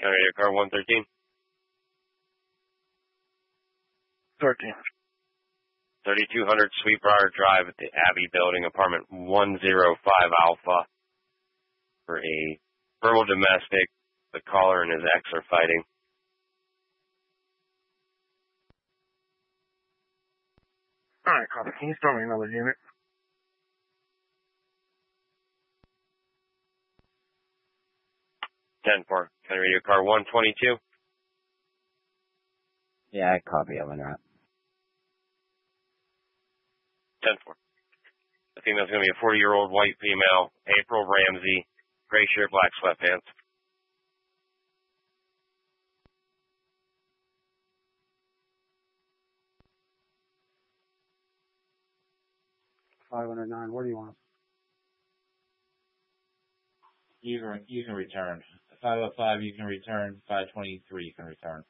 County Radio car 113. 13. 3200 Sweetbriar Drive at the Abbey Building, apartment 105 Alpha, for a verbal domestic. The caller and his ex are fighting. Alright, copy. Can you throw me another unit? Ten-4. County Radio car 122. Yeah, copy. I'm in that. 10-4. The female's going to be a 40-year-old white female, April Ramsey, gray shirt, black sweatpants. $509. Where do you want us? You can return. 505 you can return. 523 you can return.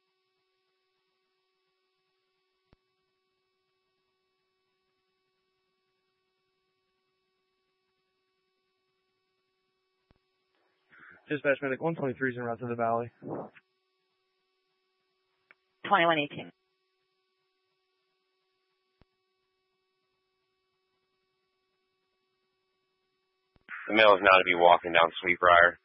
Dispatch medic 123 is en route to the valley. 2118. The male is now to be walking down Sweetbriar.